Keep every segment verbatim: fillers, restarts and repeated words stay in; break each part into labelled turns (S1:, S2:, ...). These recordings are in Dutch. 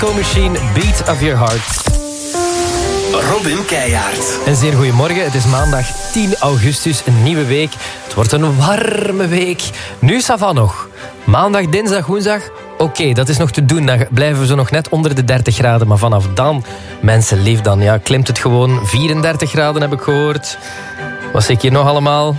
S1: Disco Machine, Beat of Your Heart.
S2: Robin Keijaard.
S1: Een zeer goeiemorgen. Het is maandag tien augustus, een nieuwe week. Het wordt een warme week. Nu Savan nog. Maandag, dinsdag, woensdag. Oké, okay, dat is nog te doen. Dan blijven we zo nog net onder de dertig graden. Maar vanaf dan, mensen lief, dan ja, klimt het gewoon. vierendertig graden heb ik gehoord. Wat zie ik hier nog allemaal?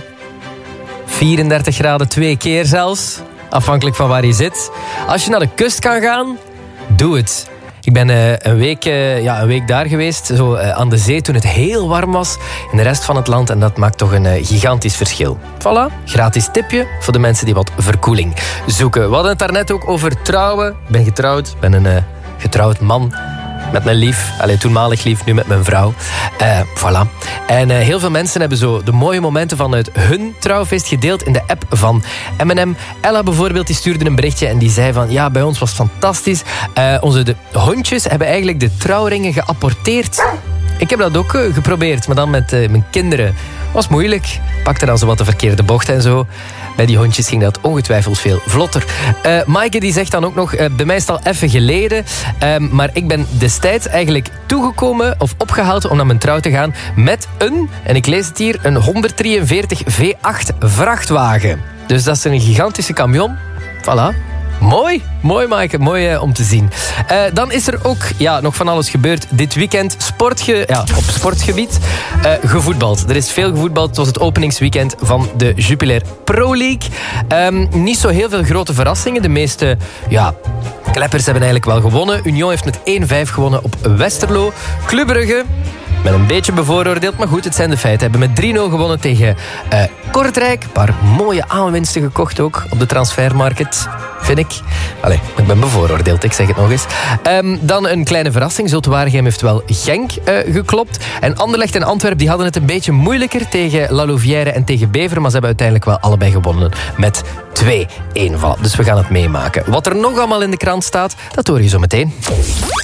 S1: vierendertig graden twee keer zelfs. Afhankelijk van waar je zit. Als je naar de kust kan gaan, doe het. Ik ben uh, een, week, uh, ja, een week daar geweest, zo, uh, aan de zee, toen het heel warm was in de rest van het land. En dat maakt toch een uh, gigantisch verschil. Voilà, gratis tipje voor de mensen die wat verkoeling zoeken. We hadden het daarnet ook over trouwen. Ik ben getrouwd, ik ben een uh, getrouwd man. Met mijn lief, allee, toenmalig lief, nu met mijn vrouw. Uh, voilà. En uh, heel veel mensen hebben zo de mooie momenten vanuit hun trouwfeest gedeeld in de app van M en M. Ella bijvoorbeeld, die stuurde een berichtje en die zei van... Ja, bij ons was het fantastisch. Uh, onze de hondjes hebben eigenlijk de trouwringen geapporteerd. Ik heb dat ook uh, geprobeerd, maar dan met uh, mijn kinderen. Was moeilijk. Pakte dan zo wat de verkeerde bocht en zo. Bij die hondjes ging dat ongetwijfeld veel vlotter. Uh, Maaike die zegt dan ook nog... Uh, bij mij is het al even geleden. Uh, maar ik ben destijds eigenlijk toegekomen... of opgehaald om naar mijn trouw te gaan... met een, en ik lees het hier... een honderddrieënveertig V acht vrachtwagen. Dus dat is een gigantische camion. Voilà. Mooi, mooi Maaike, mooi uh, om te zien. Uh, dan is er ook ja, nog van alles gebeurd dit weekend. Sportge ja, op sportgebied uh, gevoetbald. Er is veel gevoetbald. Het was het openingsweekend van de Jupiler Pro League. Um, niet zo heel veel grote verrassingen. De meeste ja, kleppers hebben eigenlijk wel gewonnen. Union heeft met één vijf gewonnen op Westerlo. Club Brugge... met een beetje bevooroordeeld, maar goed, het zijn de feiten. Hebben met drie nul gewonnen tegen uh, Kortrijk. Een paar mooie aanwinsten gekocht ook op de transfermarkt, vind ik. Allee, ik ben bevooroordeeld, ik zeg het nog eens. Um, dan een kleine verrassing. Zulte Waregem heeft wel Genk uh, geklopt. En Anderlecht en Antwerpen die hadden het een beetje moeilijker tegen La Louvière en tegen Bever, maar ze hebben uiteindelijk wel allebei gewonnen met twee een. Dus we gaan het meemaken. Wat er nog allemaal in de krant staat, dat hoor je zo meteen.